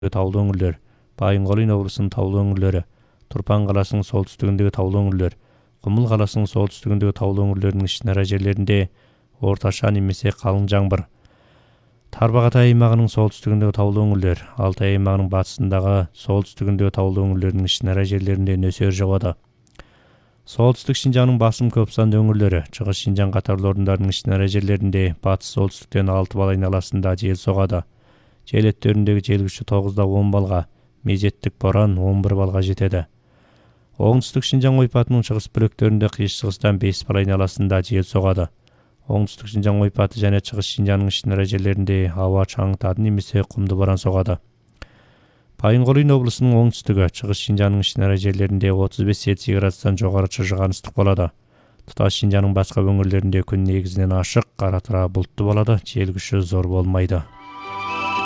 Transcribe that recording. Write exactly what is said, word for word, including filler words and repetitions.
таулы өңірлер, Байынқолин облысының таулы өңірлері, Тұрпан қаласының солтүстігіндегі таулы өңірлер, Құмыл қаласының солтүстігіндегі таулы өңірлердің ішінара жерлерінде орташа немесе қалың жаңбыр. Тарбағатай аймағының солтүстігіндегі таулы өңірлер, Алтай аймағының батысындағы солтүстігіндегі таулы өңірлердің ішінара жерлерінде нөсер жауады. Солтүстік Шинжаңның басым көп санды өңірлері, Шығыс Шинжаң қатарлы орындарының ішінара жерлерінде батыс солтүстіктен алты бал айналасында жел соғады. Жел еттеріндегі жел күші тоғызда он балға, мезеттік боран он бір балға жетеді. Оңтүстік Шинжаң ойпатының шығыс бөліктерінде қиыс-шығыстан бес бал айналасында жел соғады. Оңтүстік Шинжаң ойпаты және Шығыс Шинжаңның ішінара жерлерінде ауа шаңытады немесе құмды боран соғады. Байынқолин облысының оңтүстігі, Шығыс Шинжаңның ішінара жерлерінде отыз бес цельсий градустан жоғары шыжыған ыстық болады. Тұтас Шинжаңның басқа өңірлерінде күн негізінен ашық, қара бұлтты болады, жел күші зор болмайды.